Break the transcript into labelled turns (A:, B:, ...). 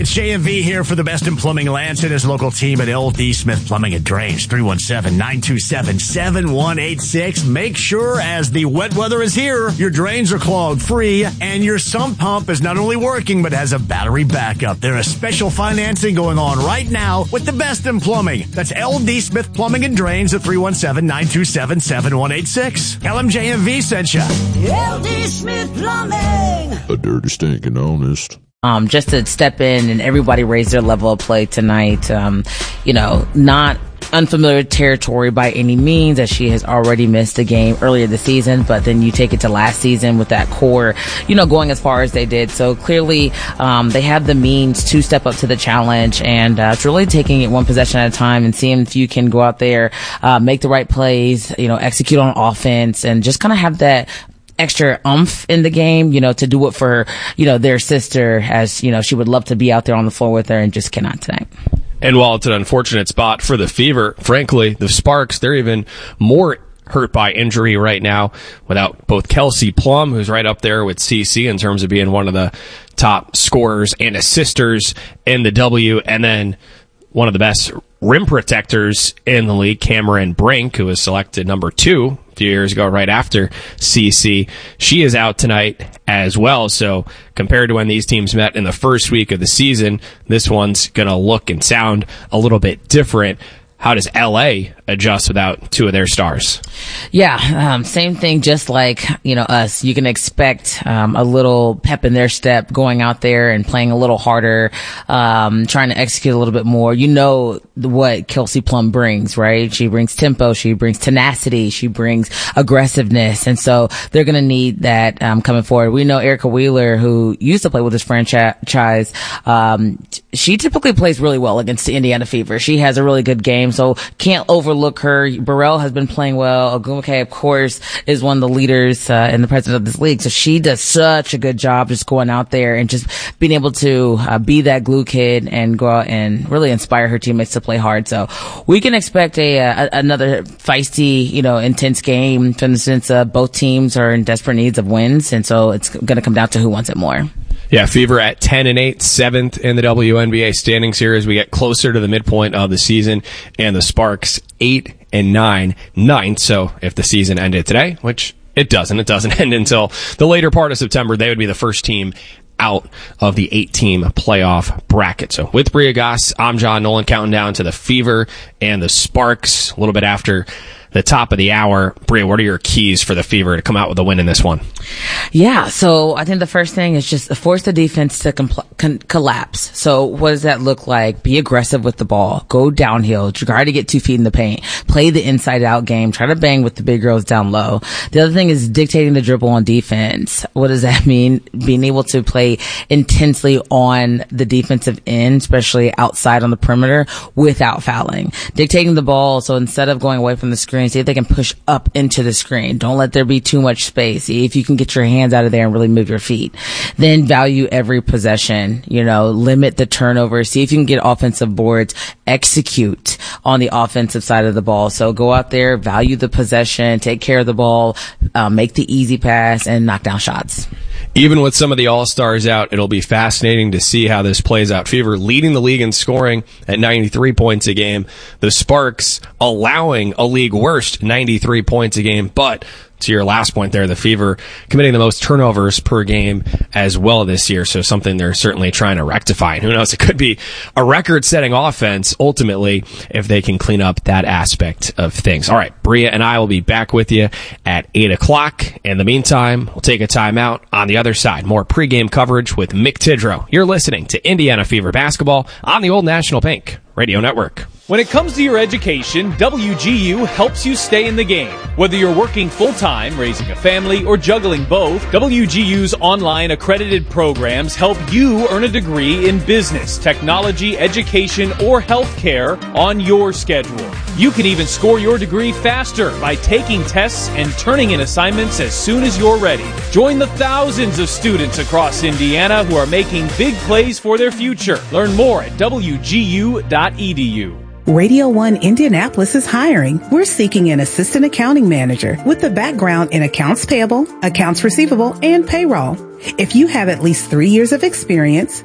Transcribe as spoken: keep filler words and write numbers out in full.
A: It's J M V here for the best in plumbing. Lance and his local team at L D Smith Plumbing and Drains. three one seven, nine two seven, seven one eight six. Make sure as the wet weather is here, your drains are clogged free and your sump pump is not only working but has a battery backup. There is special financing going on right now with the best in plumbing. That's L D Smith Plumbing and Drains at three one seven, nine two seven, seven one eight six. L M J M V sent you.
B: L D Smith Plumbing.
C: A dirty, stinking honest.
D: Um, just to step in and everybody raise their level of play tonight. Um, you know, not unfamiliar territory by any means, as she has already missed a game earlier this season, but then you take it to last season with that core, you know, going as far as they did. So clearly, um, they have the means to step up to the challenge, and uh, it's really taking it one possession at a time and seeing if you can go out there, uh, make the right plays, you know, execute on offense, and just kind of have that extra umph in the game, you know, to do it for, you know, their sister, as, you know, she would love to be out there on the floor with her and just cannot tonight.
E: And while it's an unfortunate spot for the Fever, frankly, the Sparks, they're even more hurt by injury right now without both Kelsey Plum, who's right up there with C C in terms of being one of the top scorers and assisters in the W, and then one of the best rim protectors in the league, Cameron Brink, who was selected number two a few years ago right after C C. She is out tonight as well. So compared to when these teams met in the first week of the season, this one's going to look and sound a little bit different. How does L A adjust without two of their stars?
D: Yeah, um, same thing, just like, you know, us. You can expect um, a little pep in their step going out there and playing a little harder, um, trying to execute a little bit more. You know what Kelsey Plum brings, right? She brings tempo, she brings tenacity, she brings aggressiveness, and so they're going to need that um, coming forward. We know Erica Wheeler, who used to play with this franchise, um, she typically plays really well against the Indiana Fever. She has a really good game, so can't overlook her. Burrell has been playing well. Ogumake, of course, is one of the leaders uh, and the president of this league, so she does such a good job just going out there and just being able to uh, be that glue kid and go out and really inspire her teammates to play hard. So we can expect a, a another feisty, you know, intense game, for instance. Uh, both teams are in desperate needs of wins, and so it's going to come down to who wants it more.
E: Yeah, Fever at ten and eight, seventh in the W N B A standings here as we get closer to the midpoint of the season, and the Sparks eight and nine, ninth. So if the season ended today, which it doesn't, it doesn't end until the later part of September, they would be the first team out of the eight-team playoff bracket. So with Bria Goss, I'm John Nolan, counting down to the Fever and the Sparks a little bit after the top of the hour. Bria, what are your keys for the Fever to come out with a win in this one?
D: Yeah, so I think the first thing is just force the defense to compl- con- collapse. So what does that look like? Be aggressive with the ball. Go downhill. Try to get two feet in the paint. Play the inside-out game. Try to bang with the big girls down low. The other thing is dictating the dribble on defense. What does that mean? Being able to play intensely on the defensive end, especially outside on the perimeter, without fouling. Dictating the ball, so instead of going away from the screen, see if they can push up into the screen. Don't let there be too much space. See if you can get your hands out of there and really move your feet. Then value every possession. You know, limit the turnovers. See if you can get offensive boards. Execute on the offensive side of the ball. So go out there, value the possession, take care of the ball, uh, make the easy pass, and knock down shots.
E: Even with some of the All-Stars out, it'll be fascinating to see how this plays out. Fever leading the league in scoring at ninety-three points a game. The Sparks allowing a league worst ninety-three points a game, but to your last point there, the Fever committing the most turnovers per game as well this year, so something they're certainly trying to rectify. And who knows, it could be a record-setting offense, ultimately, if they can clean up that aspect of things. All right, Bria and I will be back with you at eight o'clock. In the meantime, we'll take a timeout. On the other side, more pregame coverage with Mick Tidrow. You're listening to Indiana Fever Basketball on the Old National Bank Radio Network.
F: When it comes to your education, W G U helps you stay in the game. Whether you're working full-time, raising a family, or juggling both, W G U's online accredited programs help you earn a degree in business, technology, education, or healthcare on your schedule. You can even score your degree faster by taking tests and turning in assignments as soon as you're ready. Join the thousands of students across Indiana who are making big plays for their future. Learn more at W G U dot E D U.
G: Radio one Indianapolis is hiring. We're seeking an assistant accounting manager with a background in accounts payable, accounts receivable, and payroll. If you have at least three years of experience,